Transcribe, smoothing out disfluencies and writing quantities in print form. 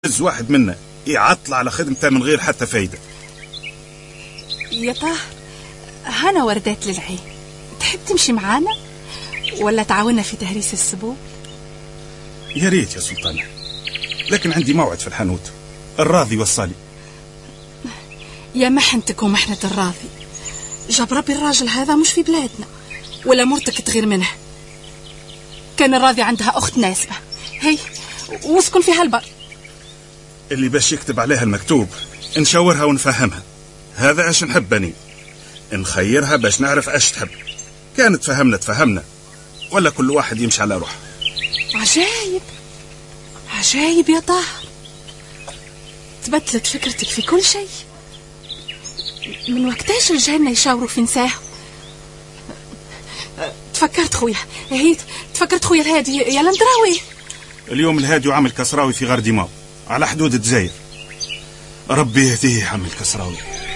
واحد منا يعطل على خدمته من غير حتى فايدة. يا طاهر، هنا وردات للعين، تحب تمشي معانا ولا تعاونا في تهريس السبوع؟ يا ريت يا سلطانة، لكن عندي موعد في الحانوت. الراضي وصلي. يا محنتك ومحنة الراضي، جاب ربي الراجل هذا مش في بلادنا، ولا مرتك تغير منه. كان الراضي عندها أخت ناسبة هي وسكن في هالبر، اللي باش يكتب عليها المكتوب نشاورها ونفهمها. هذا اش نحبني، نخيرها باش نعرف اش تحب. كانت تفهمنا ولا كل واحد يمشي على روحه. عجايب عجايب يا طاهر، تبدلت فكرتك في كل شيء. من وقتاش رجالنا يشاوروا في نساهم؟ تفكرت خويا الهادي يا لندراوي. اليوم الهادي وعمل كسراوي في غرديماو على حدود الجزائر. ربي يهديه عمل كسراوي.